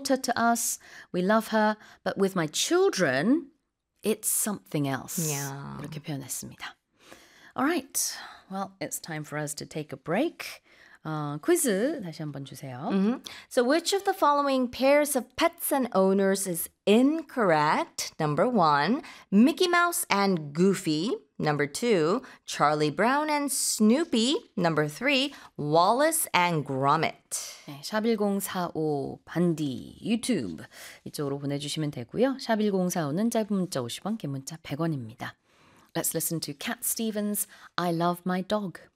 daughter to us. We love her. But with my children, it's something else. Yeah. 이렇게 표현했습니다. All right. Well, it's time for us to take a break. 퀴즈 다시 한번 주세요. So which of the following pairs of pets and owners is incorrect? Number 1, Mickey Mouse and Goofy. Number 2, Charlie Brown and Snoopy. Number 3, Wallace and Gromit. 네, 샵1045 반디 유튜브 이쪽으로 보내주시면 되고요. 샵1045는 짧은 문자 50원, 긴 문자 100원입니다. Let's listen to Cat Stevens, I Love My Dog.